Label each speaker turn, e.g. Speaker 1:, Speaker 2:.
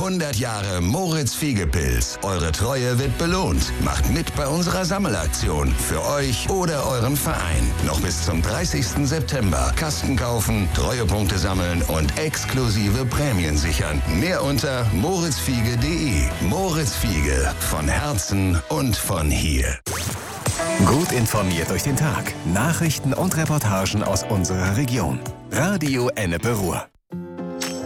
Speaker 1: 100 Jahre Moritz Fiege-Pilz. Eure Treue wird belohnt. Macht mit bei unserer Sammelaktion. Für euch oder euren Verein. Noch bis zum 30. September. Kasten kaufen, Treuepunkte sammeln und exklusive Prämien sichern. Mehr unter moritzfiege.de. Moritz Fiege. Von Herzen und von hier.
Speaker 2: Gut informiert durch den Tag. Nachrichten und Reportagen aus unserer Region. Radio Ennepe Ruhr.